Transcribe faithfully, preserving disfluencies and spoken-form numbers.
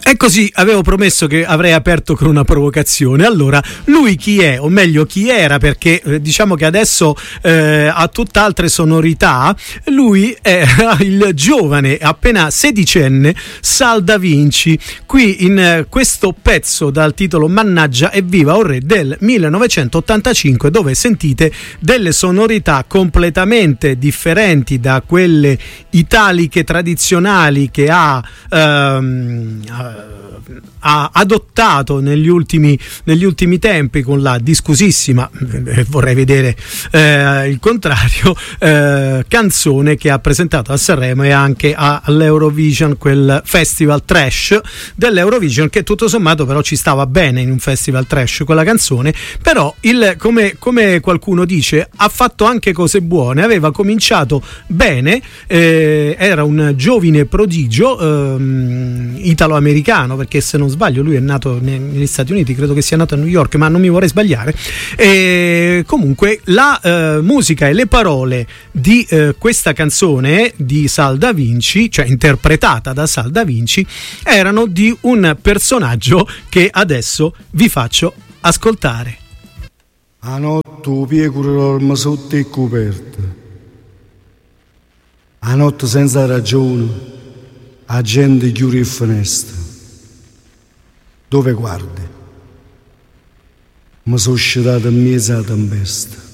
E così avevo promesso che avrei aperto con una provocazione. Allora, lui chi è? O meglio, chi era? Perché eh, diciamo che adesso eh, ha tutt'altre sonorità. Lui è il giovane, appena sedicenne Sal Da Vinci, qui in eh, questo pezzo dal titolo Mannaggia evviva o re del millenovecentottantacinque, dove sentite delle sonorità completamente differenti da quelle italiche tradizionali che ha ehm, ha adottato negli ultimi, negli ultimi tempi con la discusissima, eh, vorrei vedere eh, il contrario, eh, canzone che ha presentato a Sanremo e anche all'Eurovision, quel festival trash dell'Eurovision, che tutto sommato però ci stava bene in un festival trash quella canzone. Però il, come, come qualcuno dice, ha fatto anche cose buone, aveva cominciato bene, eh, era un giovine prodigio ehm, italo-americano, perché se non sbaglio lui è nato negli Stati Uniti, credo che sia nato a New York, ma non mi vorrei sbagliare. E comunque la eh, musica e le parole di eh, questa canzone di Sal Da Vinci, cioè interpretata da Sal Da Vinci, erano di un personaggio che adesso vi faccio ascoltare. A notte pieguro dorme sotto e coperta, a notte senza ragione la gente chiude il finestra. Dove guardi? Mi sono uscitato in mezzo alla tempesta.